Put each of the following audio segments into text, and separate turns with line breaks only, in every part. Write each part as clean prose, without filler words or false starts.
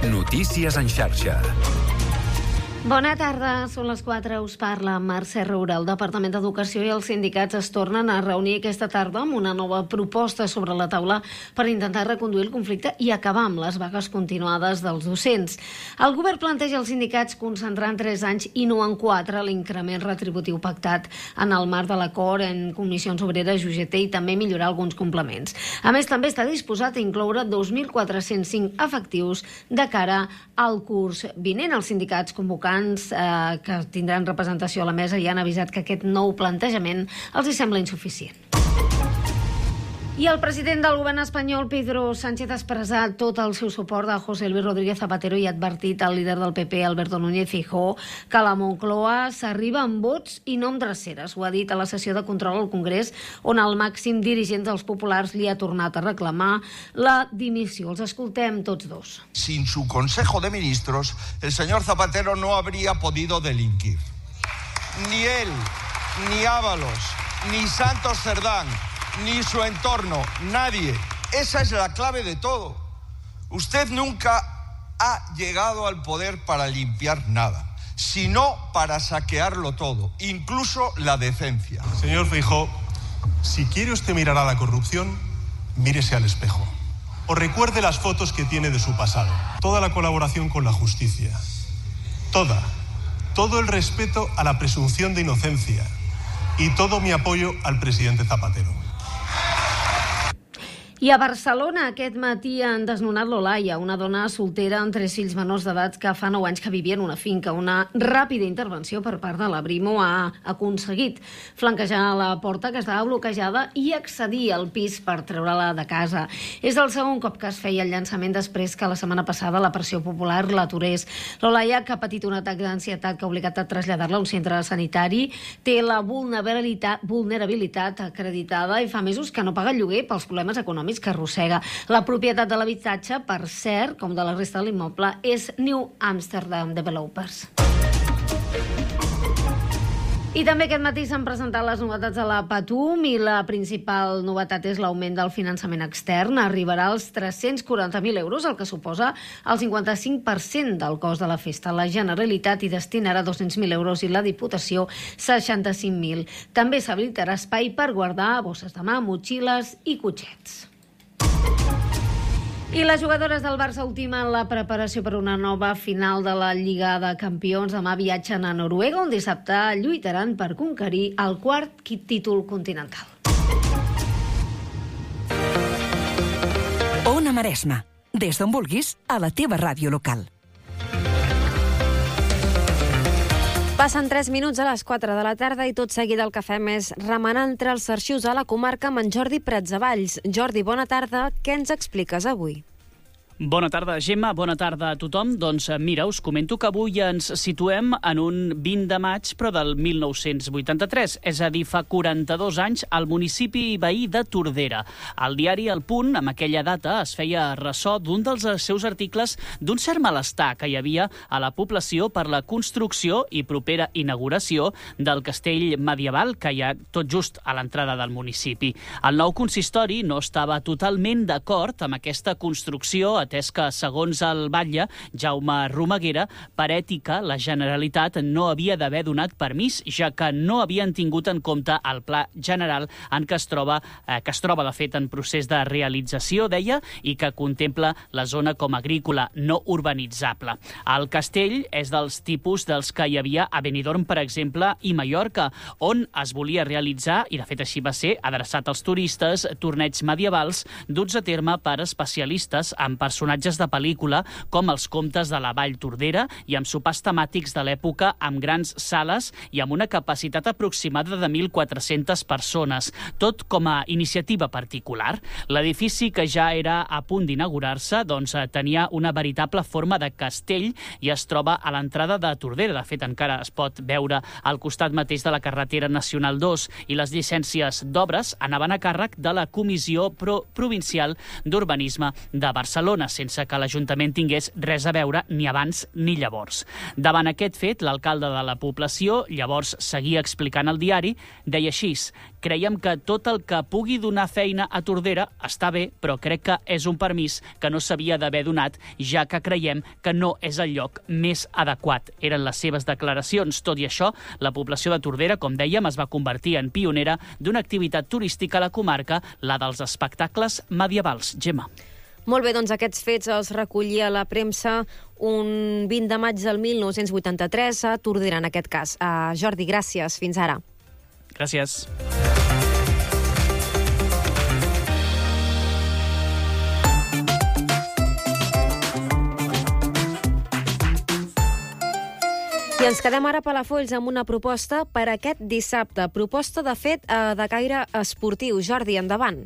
Notícies en xarxa.
Bona tarda, són les 4, us parla Mercè Roura. El Departament d'Educació i els sindicats es tornen a reunir aquesta tarda amb una nova proposta sobre la taula per intentar reconduir el conflicte i acabar amb les vagues continuades dels docents. El govern planteja als sindicats concentrar en 3 anys i no en 4 l'increment retributiu pactat en el marc de l'acord en Comissions Obreres i UGT i també millorar alguns complements. A més, també està disposat a incloure 2.405 efectius de cara al curs vinent. Els sindicats convocants que tindran representació a la mesa ja han avisat que aquest nou plantejament els hi sembla insuficient. I el president del govern espanyol, Pedro Sánchez, ha expressat tot el seu suport a José Luis Rodríguez Zapatero i ha advertit al líder del PP, Alberto Núñez Feijóo, que a la Moncloa s'arriba amb vots i no amb dreceres. Ho ha dit a la sessió de control al Congrés, on el màxim dirigent dels populars li ha tornat a reclamar la dimissió. Els escoltem tots dos.
Sin su Consejo de Ministros, el señor Zapatero no habría podido delinquir. Ni él, ni Ábalos, ni Santos Cerdán, ni su entorno, nadie. Esa es la clave de todo. Usted nunca ha llegado al poder para limpiar nada, sino para saquearlo todo, incluso la decencia.
Señor Feijóo, si quiere usted mirar a la corrupción, mírese al espejo. O recuerde las fotos que tiene de su pasado. Toda la colaboración con la justicia. Todo el respeto a la presunción de inocencia. Y todo mi apoyo al presidente Zapatero.
I a Barcelona aquest matí han desnonat l'Olaia, una dona soltera amb 3 fills menors d'edat que fa 9 anys que vivia en una finca. Una ràpida intervenció per part de la Brimo ha aconseguit flanquejar la porta que estava bloquejada i accedir al pis per treure-la de casa. És el segon cop que es feia el llançament després que la setmana passada la pressió popular l'aturés. L'Olaia, que ha patit un atac d'ansietat que ha obligat a traslladar-la a un centre sanitari, té la vulnerabilitat acreditada i fa mesos que no paga el lloguer pels problemes econòmics que arrossega. La propietat de l'habitatge, per cert, com de la resta de l'immoble, és New Amsterdam Developers. I també aquest matí s'han presentat les novetats de la Patum i la principal novetat és l'augment del finançament extern. Arribarà als 340.000 euros, el que suposa el 55% del cost de la festa. La Generalitat hi destinarà 200.000 euros i la Diputació 65.000. També s'habilitarà espai per guardar bosses de mà, motxilles i cotxets. I les jugadores del Barça ultimen la preparació per una nova final de la Lliga de Campions. Demà viatgen a Noruega, on dissabte lluitaran per conquerir el 4è títol continental.
Ona Maresma, des d'on vulguis, a la teva ràdio local.
Passen 3 minuts a les 4 de la tarda i tot seguit el que fem és remenar entre els arxius a la comarca amb en Jordi Pratsavalls. Jordi, bona tarda. Què ens expliques avui?
Bona tarda, Gemma. Bona tarda a tothom. Doncs mira, us comento que avui ens situem en un 20 de maig, però del 1983, és a dir, fa 42 anys, al municipi veí de Tordera. El diari El Punt, amb aquella data, es feia ressò d'un dels seus articles d'un cert malestar que hi havia a la població per la construcció i propera inauguració del castell medieval que hi ha tot just a l'entrada del municipi. El nou consistori no estava totalment d'acord amb aquesta construcció, atès que, segons el batlle Jaume Romaguera, per ètica, la Generalitat no havia d'haver donat permís, ja que no havien tingut en compte el pla general en què es troba de fet en procés de realització, deia, i que contempla la zona com agrícola no urbanitzable. El castell és dels tipus dels que hi havia a Benidorm, per exemple, i Mallorca, on es volia realitzar, i de fet així va ser, adreçat als turistes, torneigs medievals duts a terme per especialistes en personatges de pel·lícula com els comtes de la Vall Tordera i amb sopars temàtics de l'època amb grans sales i amb una capacitat aproximada de 1.400 persones, tot com a iniciativa particular. L'edifici, que ja era a punt d'inaugurar-se, doncs tenia una veritable forma de castell i es troba a l'entrada de Tordera. De fet, encara es pot veure al costat mateix de la carretera Nacional 2 i les llicències d'obres anaven a càrrec de la Comissió Provincial d'Urbanisme de Barcelona. sense que l'Ajuntament tingués res a veure ni abans ni llavors. Davant aquest fet, l'alcalde de la població llavors seguia explicant al diari, deia així: creiem que tot el que pugui donar feina a Tordera està bé, però crec que és un permís que no s'havia d'haver donat, ja que creiem que no és el lloc més adequat. Eren les seves declaracions. Tot i això, la població de Tordera, com dèiem, es va convertir en pionera d'una activitat turística a la comarca, la dels espectacles medievals. Gemma.
Molt bé, doncs aquests fets els recollia la premsa un 20 de maig del 1983 a Tordera, en aquest cas. Jordi, gràcies. Fins ara.
Gràcies.
I ens quedem ara a Palafolls amb una proposta per aquest dissabte. Proposta, de fet, de caire esportiu. Jordi, endavant.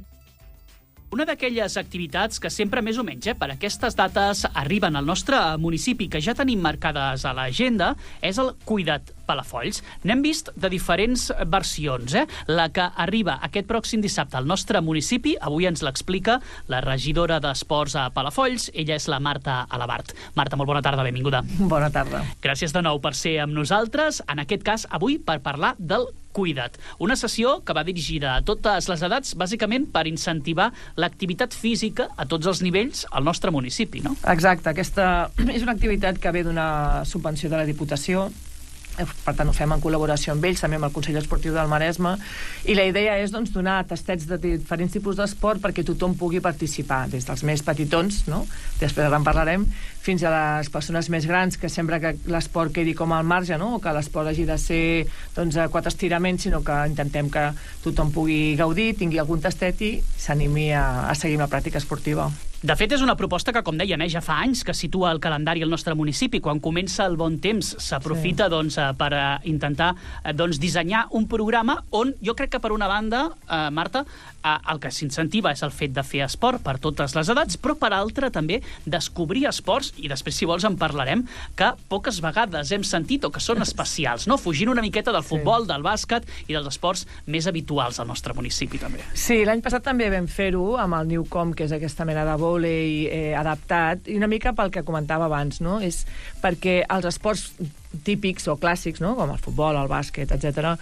Una d'aquelles activitats que sempre més o menys per aquestes dates arriben al nostre municipi, que ja tenim marcades a l'agenda, és el Cuida't Palafolls. N'hem vist de diferents versions. La que arriba aquest pròxim dissabte al nostre municipi, avui ens l'explica la regidora d'Esports a Palafolls. Ella és la Marta Alabart. Marta, molt bona tarda, benvinguda.
Bona tarda.
Gràcies de nou per ser amb nosaltres. En aquest cas, avui, per parlar del Cuida't. Una sessió que va dirigida a totes les edats, bàsicament per incentivar l'activitat física a tots els nivells al nostre municipi, no?
Exacte. Aquesta és una activitat que ve d'una subvenció de la Diputació. Per tant, ho fem en col·laboració amb ells, també amb el Consell Esportiu del Maresme, i la idea és donar tastets de diferents tipus d'esport perquè tothom pugui participar, des dels més petitons, no? Després en parlarem, fins a les persones més grans, que sembla que l'esport quedi com al marge, no? O que l'esport hagi de ser 4 estiraments, sinó que intentem que tothom pugui gaudir, tingui algun tastet i s'animi a seguir amb la pràctica esportiva.
De fet, és una proposta que, com dèiem, ja fa anys que situa el calendari al nostre municipi. Quan comença el bon temps, s'aprofita per intentar dissenyar un programa on jo crec que, per una banda, Marta, el que s'incentiva és el fet de fer esport per totes les edats, però per altra també descobrir esports, i després, si vols, en parlarem, que poques vegades hem sentit o que són especials, no? Fugint una miqueta del futbol, del bàsquet i dels esports més habituals al nostre municipi, també.
Sí, l'any passat també vam fer-ho amb el Newcom, que és aquesta mena de vòlei adaptat, i una mica pel que comentava abans, no? És perquè els esports típics o clàssics, no? Com el futbol, el bàsquet, etc.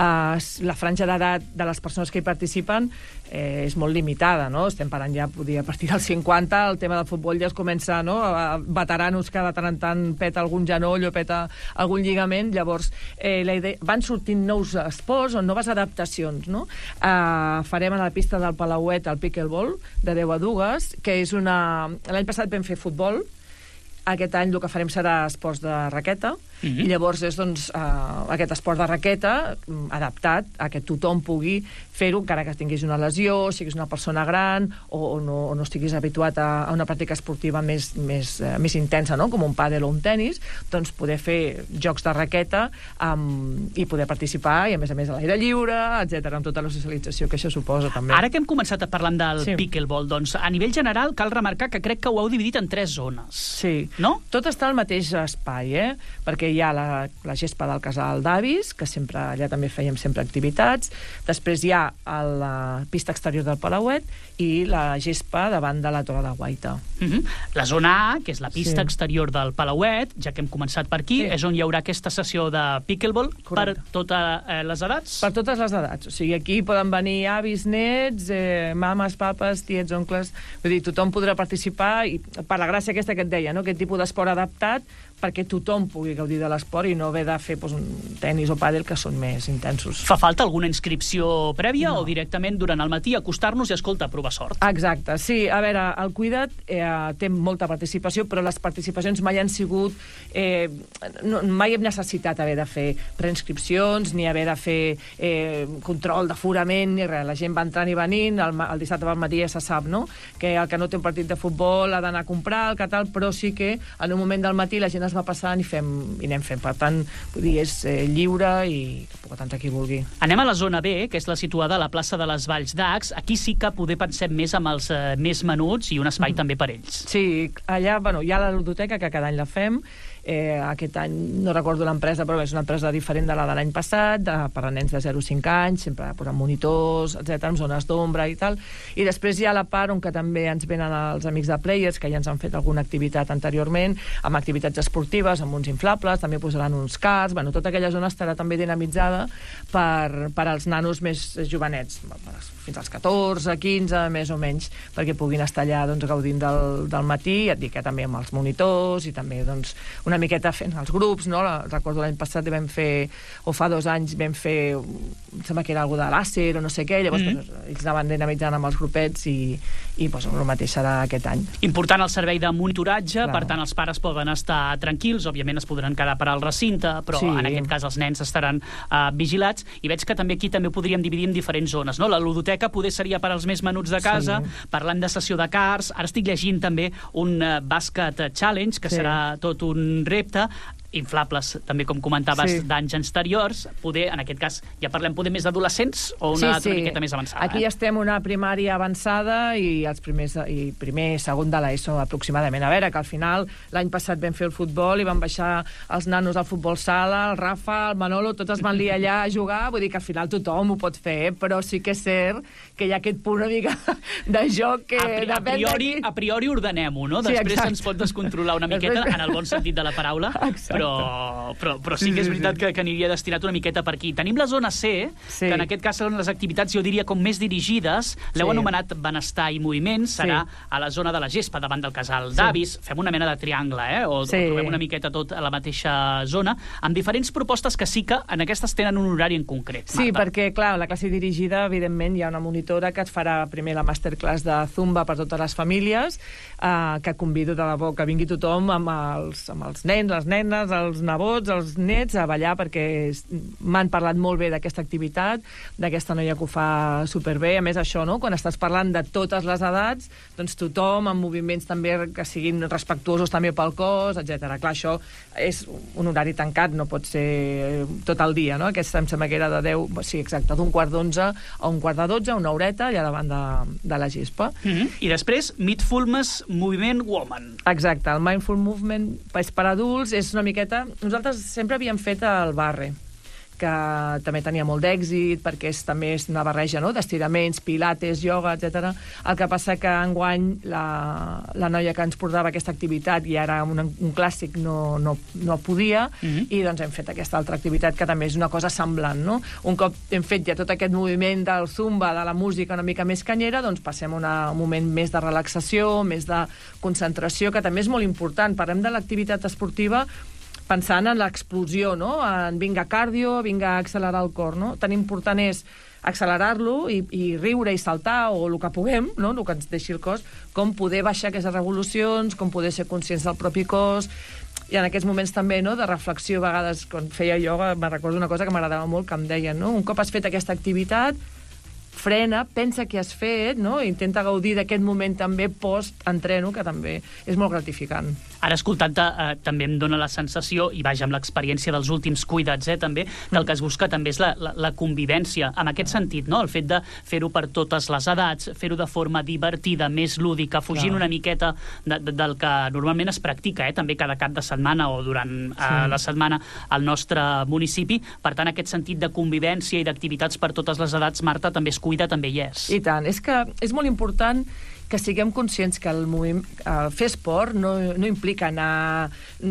La franja d'edat de les persones que hi participen és molt limitada, no? Estem parlant ja a partir dels 50, el tema del futbol ja es comença, no? Veteranos que de tant en tant peta algun genoll o peta algun lligament, llavors la idea, van sortint nous esports o noves adaptacions, no? Farem a la pista del Palauet el pickleball de 10 a 2, que és l'any passat vam fer futbol. Aquest any el que farem serà esports de raqueta, i llavors és aquest esport de raqueta adaptat a que tothom pugui fer-ho, encara que tinguis una lesió, siguis una persona gran o no estiguis habituat a una pràctica esportiva més intensa, no? Com un pàdel o un tennis, doncs poder fer jocs de raqueta i poder participar, i a més a l'aire lliure, etc., amb tota la socialització que això suposa també.
Ara que hem començat a parlar del pickleball, doncs a nivell general cal remarcar que crec que ho heu dividit en 3 zones.
Sí.
No?
Tot està al mateix espai, perquè hi ha la gespa del Casal d'Avis, que sempre allà també fèiem sempre activitats. Després hi ha la pista exterior del Palauet i la gespa davant de la Torre de Guaita.
La zona A, que és la pista exterior del Palauet, ja que hem començat per aquí, és on hi haurà aquesta sessió de pickleball. Correcte. Per totes les edats?
Per totes les edats. O sigui, aquí poden venir avis, nets, mames, papes, tiets, oncles... Vull dir, tothom podrà participar, i per la gràcia aquesta que et deia, no? Aquest tipus d'esport adaptat perquè tothom pugui gaudir de l'esport i no haver de fer un tenis o pàdel, que són més intensos.
Fa falta alguna inscripció prèvia o directament durant el matí acostar-nos i, escolta, provar sort?
Exacte, sí. A veure, el Cuida't té molta participació, però les participacions mai han sigut... mai hem necessitat haver de fer preinscripcions, ni haver de fer control d'aforament, ni res. La gent va entrant i venint, el dissabte al matí ja se sap, no? Que el que no té un partit de futbol ha d'anar a comprar, el que tal, però sí que en un moment del matí la gent es va passant i anem fent. Per tant, vull dir, és lliure i que puc entrar qui vulgui.
Anem a la zona B, que és la situada a la plaça de les Valls d'Acs. Aquí sí que poder pensem més amb els més menuts i un espai també per ells.
Sí, allà hi ha la ludoteca, que cada any la fem, Aquest any no recordo l'empresa, però és una empresa diferent de la de l'any passat, per a nens de 0 a 5 anys, sempre posant monitors, etc, amb zones d'ombra i tal. I després hi ha la part on que també ens venen els amics de Players, que ja ens han fet alguna activitat anteriorment, amb activitats esportives, amb uns inflables, també posaran uns cars, bueno, tota aquella zona estarà també dinamitzada per als nanos més jovenets, fins als 14, 15, més o menys, perquè puguin estar allà doncs, gaudint del matí, et dic que també amb els monitors i també doncs, una miqueta fent els grups, no? Recordo l'any passat vam fer, o fa 2 anys vam fer, em sembla que era alguna de làser o no sé què, llavors doncs, ells anaven dinamitzant amb els grupets i doncs, el mateix serà aquest any.
Important el servei de monitoratge, per tant els pares poden estar tranquils, òbviament es podran quedar per al recinte, però en aquest cas els nens estaran vigilats, i veig que també aquí també podríem dividir en diferents zones, no? La ludoteca poder seria per als més menuts de casa, parlant de sessió de cars, ara estic llegint també un Basket Challenge, que serà tot un repte, inflables, també com comentaves, d'anys anteriors, poder, en aquest cas, ja parlem poder més d'adolescents o una altra miqueta més avançada?
Aquí ja estem una primària avançada i els primer, segon de l'ESO aproximadament. A veure, que al final l'any passat vam fer el futbol i van baixar els nanos al futbol sala, el Rafa, el Manolo, tots es van liar allà a jugar, vull dir que al final tothom ho pot fer, però sí que és cert que hi ha aquest punt una mica de joc que
a priori ordenem-ho, no? Després se'ns pot descontrolar una miqueta, en el bon sentit de la paraula, però sí que és veritat que aniria destinat una miqueta per aquí. Tenim la zona C, que en aquest cas són les activitats, jo diria, com més dirigides. L'heu anomenat Benestar i Moviment, serà a la zona de la gespa, davant del casal d'avis. Fem una mena de triangle, o trobem una miqueta tot a la mateixa zona, amb diferents propostes que sí que en aquestes tenen un horari en concret.
Sí, perquè, clar, la classe dirigida, evidentment, hi ha una monitora que et farà primer la masterclass de Zumba per totes les famílies, que convido de debò que vingui tothom amb els nens, les nenes, els nebots, els nets, a ballar, perquè m'han parlat molt bé d'aquesta activitat, d'aquesta noia que ho fa superbé. A més, això, no? Quan estàs parlant de totes les edats, doncs tothom, amb moviments també que siguin respectuosos també pel cos, etc. Clar, això és un horari tancat, no pot ser tot el dia, no? Aquesta em sembla que era de 10, sí, exacte, d'un 11:15 a 11:45, una horeta, allà davant de la gespa.
I després, Mindfulness Movement Woman.
Exacte, el Mindful Movement és per adults, és una miqueta... Nosaltres sempre havíem fet el barre, que també tenia molt d'èxit, perquè també és una barreja, no?, d'estiraments, pilates, ioga, etc. El que passa que enguany la noia que ens portava aquesta activitat, i ara un clàssic, no podia, i doncs hem fet aquesta altra activitat que també és una cosa semblant, no? Un cop hem fet ja tot aquest moviment del zumba, de la música una mica més canyera, doncs passem a un moment més de relaxació, més de concentració, que també és molt important. Parlem de l'activitat esportiva pensant en l'explosió, no? En vinga cardio, vinga accelerar el cor, no? Tan important és accelerar-lo i riure i saltar, o el que puguem, no? El que ens deixi el cos, com poder baixar aquestes revolucions, com poder ser conscients del propi cos, i en aquests moments també, no?, de reflexió. A vegades, quan feia ioga, me'n recordo una cosa que m'agradava molt, que em deien, no?, un cop has fet aquesta activitat, frena, pensa què has fet, no? Intenta gaudir d'aquest moment també post-entreno, que també és molt gratificant.
Ara, escoltant-te, també em dóna la sensació, i vaja, amb l'experiència dels últims cuidats, també, que el que es busca també és la convivència. En aquest sentit, no?, el fet de fer-ho per totes les edats, fer-ho de forma divertida, més lúdica, fugint una miqueta del que normalment es practica, també cada cap de setmana o durant la setmana al nostre municipi. Per tant, aquest sentit de convivència i d'activitats per totes les edats, Marta, també es cuida, també hi és.
I tant, és que és molt important que siguem conscients que fer esport no implica anar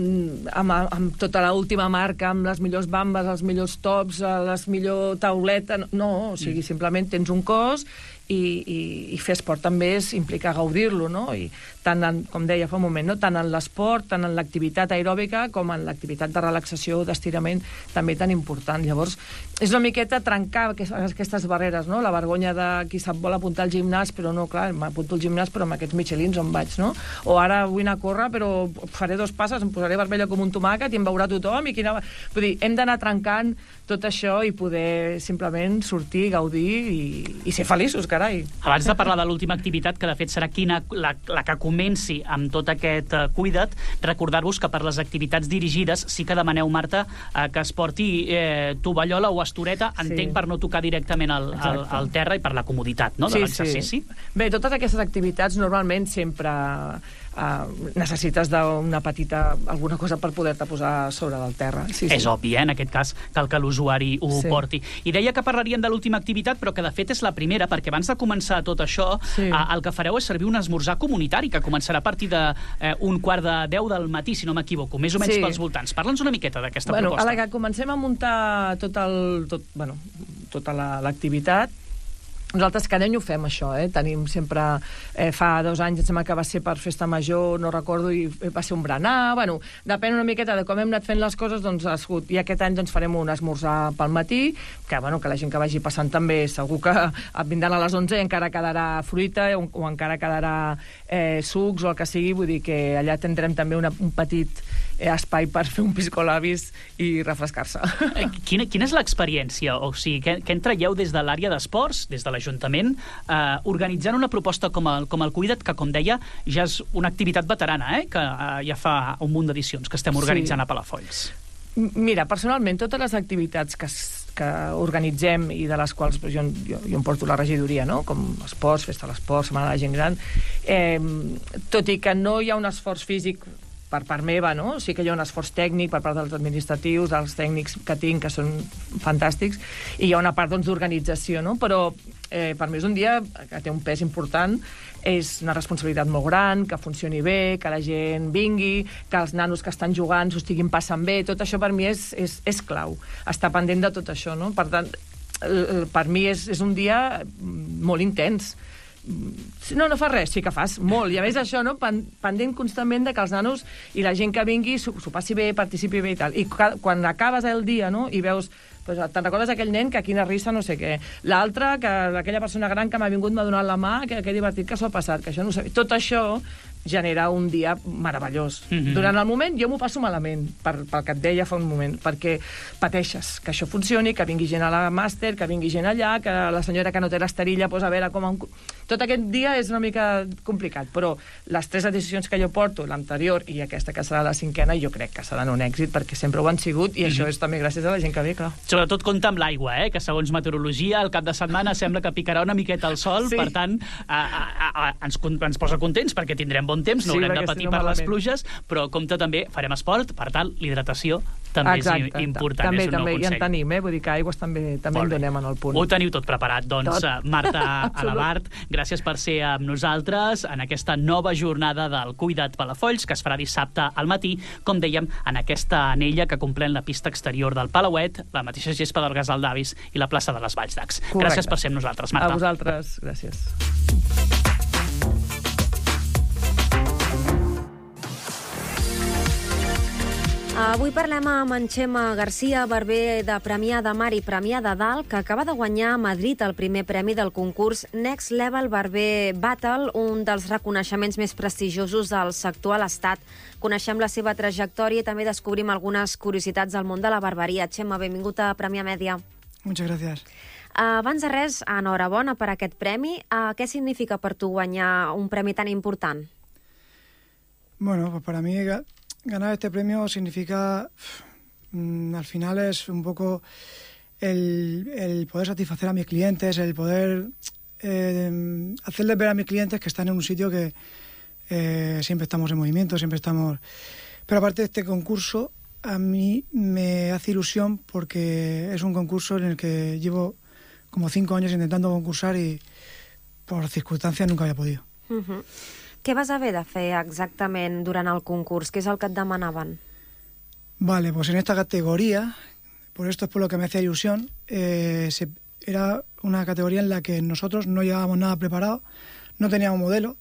amb tota l'última marca, amb les millors bambes, els millors tops, les millors tauletes, no, o sigui, simplement tens un cos i fer esport també implica gaudir-lo, no? I tant, com deia fa un moment, no?, tant en l'esport, tant en l'activitat aeròbica com en l'activitat de relaxació, d'estirament, també tan important. Llavors, és una miqueta trencar aquestes barreres, no? La vergonya de qui se'n vol apuntar al gimnàs, però no, clar, m'apunto al gimnàs, però amb aquests Michelins on vaig, no? O ara vull anar a córrer, però faré 2 passes, em posaré vermella com un tomàquet i em veurà tothom. Vull dir, hem d'anar trencant tot això i poder simplement sortir, gaudir i ser feliços, carai.
Abans de parlar de l'última activitat, que de fet serà la que comenci amb tot aquest cuida't, recordar-vos que per les activitats dirigides sí que demaneu, Marta, que es porti tovallola o estoreta, entenc, per no tocar directament al terra i per la comoditat, no?, de l'exercici.
Bé, totes aquestes activitats normalment sempre necessites d'una petita alguna cosa per poder-te posar sobre del terra. Sí.
És obvi, en aquest cas cal que l'usuari ho porti. I deia que parlaríem de l'última activitat, però que de fet és la primera, perquè abans de començar tot això, el que fareu és servir un esmorzar comunitari, que començarà a partir d'un 9:45 del matí, si no m'equivoco, més o menys pels voltants. Parla'ns una miqueta d'aquesta proposta.
A la que comencem a muntar tota l'activitat, nosaltres cada any ho fem, això, Tenim sempre... fa 2 anys, em sembla que va ser per Festa Major, no recordo, i va ser un berenar... depèn una miqueta de com hem anat fent les coses, doncs i aquest any farem un esmorzar pel matí, que la gent que vagi passant també, segur que vindran a les 11 i encara quedarà fruita o encara quedarà sucs o el que sigui, vull dir que allà tindrem també un petit espai per fer un piscolabis i refrescar-se.
Quina és l'experiència? O sigui, què en traieu des de l'àrea d'esports, des de l'Ajuntament, organitzant una proposta com el Cuida't, que, com deia, ja és una activitat veterana, que ja fa un munt d'edicions que estem organitzant a Palafolls.
Mira, personalment, totes les activitats que organitzem i de les quals jo em porto la regidoria, com esports, festa de l'esport, setmana de la gent gran, tot i que no hi ha un esforç físic per part meva, sí que hi ha un esforç tècnic per part dels administratius, dels tècnics que tinc, que són fantàstics, i hi ha una part d'organització, però per mi és un dia que té un pes important, és una responsabilitat molt gran, que funcioni bé, que la gent vingui, que els nanos que estan jugant s'ho estiguin passant bé, tot això per mi és clau, estar pendent de tot això, Per tant, per mi és un dia molt intens. No fa res, sí que fas molt, i a més això, pendent constantment de que els nanos i la gent que vingui s'ho passi bé, participi bé i tal, i quan acabes el dia i veus, te'n recordes aquell nen que quina risa, no sé què, l'altre, que aquella persona gran que m'ha vingut, m'ha donat la mà, que divertit que s'ho ha passat, que això no ho sé, tot això genera un dia meravellós. Durant el moment jo m'ho passo malament, pel que et deia fa un moment, perquè pateixes que això funcioni, que vingui gent a la màster, que vingui gent allà, que la senyora que no té l'esterilla, a veure com... Tot aquest dia és una mica complicat, però les 3 edicions que jo porto, l'anterior i aquesta que serà la 5ª, jo crec que seran un èxit, perquè sempre ho han sigut, i això és també gràcies a la gent que ve, clar.
Sobretot compta amb l'aigua, que segons meteorologia, al cap de setmana sembla que picarà una miqueta el sol, per tant, ens posa contents, perquè tindrem bon temps, no haurem de patir per les pluges, però compte també, farem esport, per tant, l'hidratació també és important, és un nou consell.
I en tenim, vull dir que aigües també en donem en el punt.
Ho teniu tot preparat, doncs, Marta Alabart, gràcies per ser amb nosaltres en aquesta nova jornada del Cuida't Palafolls, que es farà dissabte al matí, com dèiem, en aquesta anella que comprèn la pista exterior del Palauet, la mateixa gespa del Gasal d'Avis i la plaça de les Valls d'Acs. Gràcies per ser amb nosaltres, Marta.
A vosaltres, gràcies.
Avui parlem amb en Xema Garcia, barber de Premià de Mar i Premià de Dalt, que acaba de guanyar a Madrid el primer premi del concurs Next Level Barber Battle, un dels reconeixements més prestigiosos del sector a l'Estat. Coneixem la seva trajectòria i també descobrim algunes curiositats del món de la barberia. Xema, benvingut a Premià Mèdia.
Muchas gracias.
Abans de res, enhorabona per aquest premi. Què significa per tu guanyar un premi tan important?
Bueno, pues para mí ganar este premio significa, al final es un poco el poder satisfacer a mis clientes, el poder hacerles ver a mis clientes que están en un sitio que siempre estamos en movimiento, siempre estamos... Pero aparte de este concurso, a mí me hace ilusión porque es un concurso en el que llevo como 5 años intentando concursar y por circunstancias nunca había podido.
Què vas haver de fer exactament durant el concurs? Què és el que et demanaven?
Vale, pues en esta categoría, por esto es por lo que me hacía ilusión, era una categoría en la que nosotros no llevábamos nada preparado, no teníamos modelo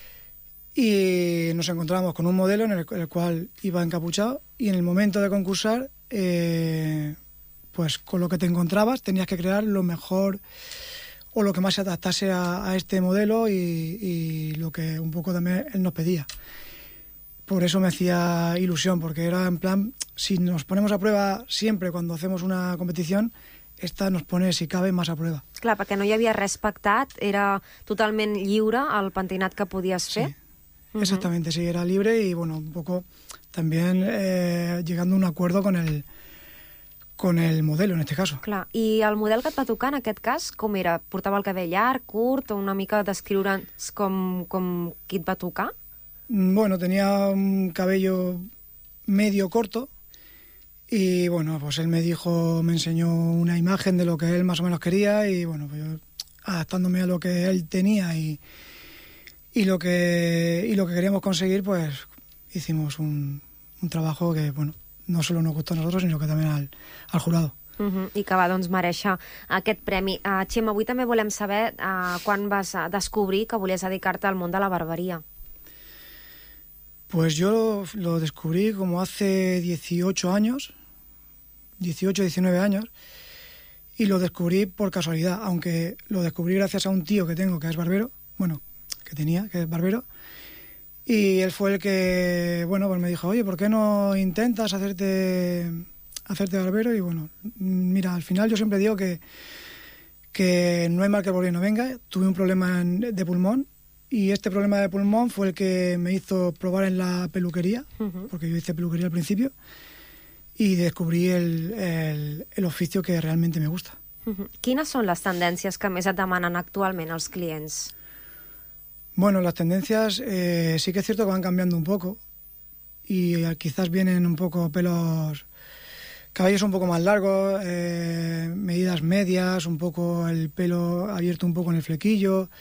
y nos encontrábamos con un modelo en el cual iba encapuchado y en el momento de concursar, pues con lo que te encontrabas tenías que crear lo mejor o lo que más se adaptase a este modelo y lo que un poco también él nos pedía. Por eso me hacía ilusión, porque era en plan, si nos ponemos a prueba siempre cuando hacemos una competición, esta nos pone, si cabe, más a prueba.
Clar, perquè no hi havia res pactat, era totalment lliure el pentinat que podies fer.
Sí, exactamente, sí, era libre y bueno, un poco también llegando a un acuerdo con el modelo, en este caso.
Clar, i el model que et va tocar, en aquest cas, com era? Portava el cabell llarg, curt, o una mica descriure'ns com qui et va tocar?
Bueno, tenía un cabello medio corto y bueno, pues él me enseñó una imagen de lo que él más o menos quería y bueno, pues yo adaptándome a lo que él tenía y lo que queríamos conseguir, pues hicimos un trabajo que, bueno, no solo nos gustó a nosotros, sino que también al jurado.
I que va mereixer aquest premi. Xema, avui també volem saber quan vas descobrir que volies dedicar-te al món de la barberia.
Pues yo lo descubrí como hace 18 años, 18, 19 años, y lo descubrí por casualidad, aunque lo descubrí gracias a un tío que tengo que es barbero, bueno, que es barbero, y él fue el que, bueno, pues me dijo, oye, ¿por qué no intentas hacerte barbero? Y bueno, mira, al final yo siempre digo que no hay mal que por bien no venga. Tuve un problema de pulmón y este problema de pulmón fue el que me hizo probar en la peluquería, porque yo hice peluquería al principio, y descubrí el oficio que realmente me gusta.
Quines són les tendències que més et demanen actualment els clients?
Bueno, las tendencias sí que es cierto que van cambiando un poco y quizás vienen un poco cabellos un poco más largos, medidas medias, un poco el pelo abierto un poco en el flequillo,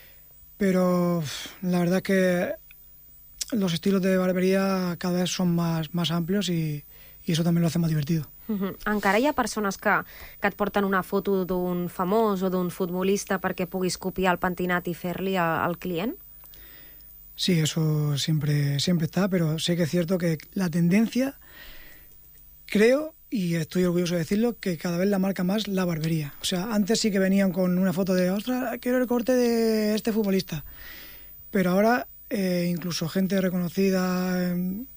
pero la verdad que los estilos de barbería cada vez son más amplios y eso también lo hace más divertido.
Encara hi ha persones que et porten una foto d'un famós o d'un futbolista perquè puguis copiar el pentinat i fer-li al client?
Sí, eso siempre está, pero sí que es cierto que la tendencia, creo, y estoy orgulloso de decirlo, que cada vez la marca más la barbería. O sea, antes sí que venían con una foto de, ostras, quiero el corte de este futbolista. Pero ahora incluso gente reconocida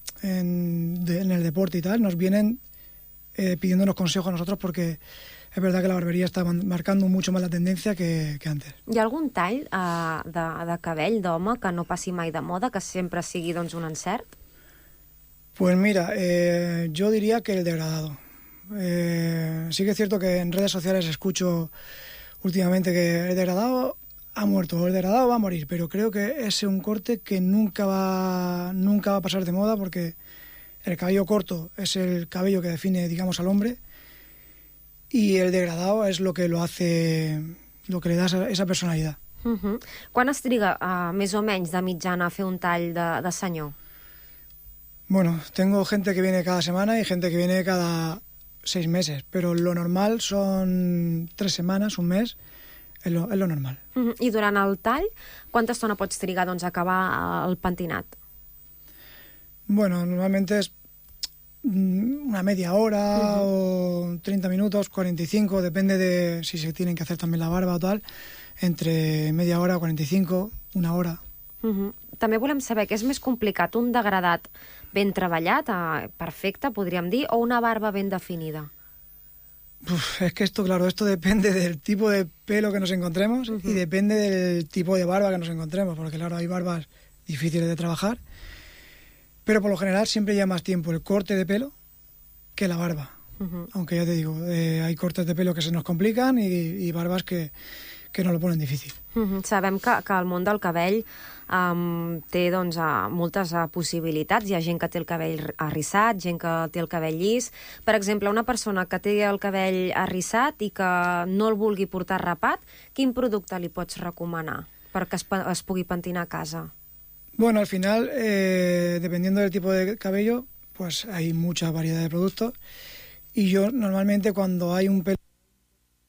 en el deporte y tal, nos vienen pidiéndonos consejos a nosotros porque es verdad que la barbería está marcando mucho más la tendencia que antes.
Hi ha algun tall de cabell d'home que no passi mai de moda, que sempre sigui doncs, un encert?
Pues mira, yo diría que el degradado. Sí que es cierto que en redes sociales escucho últimamente que el degradado ha muerto o el degradado va a morir, pero creo que es un corte que nunca va a pasar de moda porque el cabello corto es el cabello que define, digamos, al hombre y el degradado es lo que lo hace, lo que le da esa personalidad.
Quan es triga més o menys de mitjana a fer un tall de senyor?
Bueno, tengo gente que viene cada semana y gente que viene cada 6 meses, pero lo normal son 3 semanas, un mes, és lo normal.
I durant el tall, quanta estona pots trigar a acabar el pentinat?
Bueno, normalmente es una media hora o 30 minutos, 45, depende de si se tienen que hacer también la barba o tal, entre media hora, 45, una hora.
També volem saber què és més complicat, un degradat ben treballat, perfecte, podríem dir, o una barba ben definida?
Es que esto depende del tipo de pelo que nos encontremos y depende del tipo de barba que nos encontremos, porque claro, hay barbas difíciles de trabajar, pero por lo general siempre lleva más tiempo el corte de pelo que la barba. Aunque ya te digo, hay cortes de pelo que se nos complican y barbas que no lo ponen difícil.
Sabem que el món del cabell té doncs, moltes possibilitats. Hi ha gent que té el cabell arrissat, gent que té el cabell llis. Per exemple, una persona que té el cabell arrissat i que no el vulgui portar rapat, quin producte li pots recomanar perquè es pugui pentinar a casa?
Bueno, al final, dependiendo del tipo de cabello, pues hay mucha variedad de productos. Y yo normalmente cuando hay un pelo